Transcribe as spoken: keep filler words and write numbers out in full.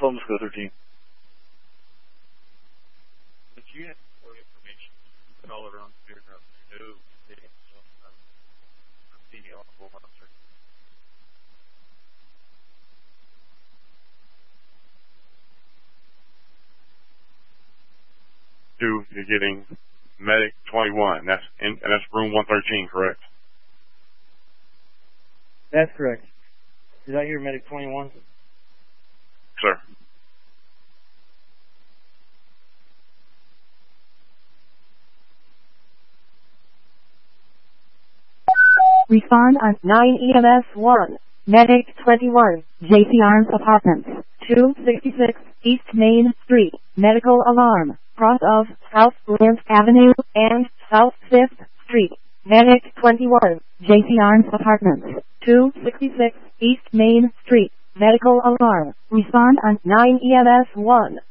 Columbus Go thirteen. But you have more information all around the beer house. No, they I'm feeding off full monster. Two, you're getting Medic twenty-one. That's in, and that's room one thirteen, correct? That's correct. Did I hear Medic twenty-one? Sir. Respond on nine E M S one. Medic twenty-one. J C Arms Apartments. two sixty-six East Main Street. Medical alarm. Cross of South Lance Avenue and South fifth Street. Medic twenty-one. J C Arms Apartments. two sixty-six East Main Street. Medical alarm. Respond on nine E M S one.